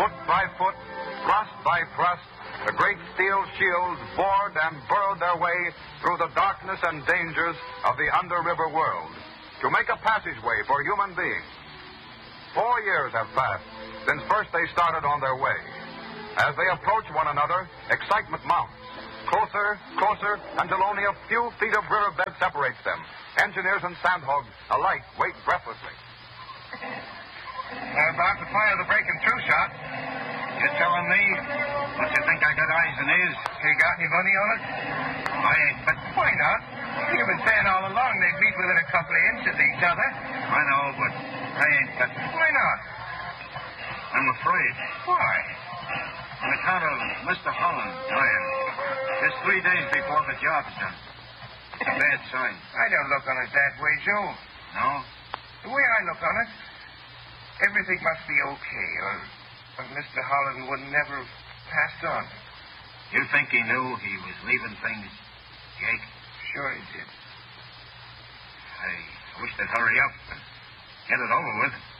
Foot by foot, thrust by thrust, the great steel shields bored and burrowed their way through the darkness and dangers of the under-river world to make a passageway for human beings. 4 years have passed since first they started on their way. As they approach one another, excitement mounts. Closer, closer, until only a few feet of riverbed separates them. Engineers and sandhogs alike wait breathlessly. They're about to fire the breaking through shot. You're telling me? Don't you think I got eyes and ears? You got any money on it? I ain't, but why not? You've been saying all along they'd meet within a couple of inches of each other. I know, but I ain't got... Why not? I'm afraid. Why? On account of Mr. Holland dying. Just 3 days before the job's done. It's a bad sign. I don't look on it that way, Joe. No? The way I look on it, everything must be okay, or Mr. Holland would never have passed on. You think he knew he was leaving things, Jake? Sure he did. I wish they'd hurry up and get it over with.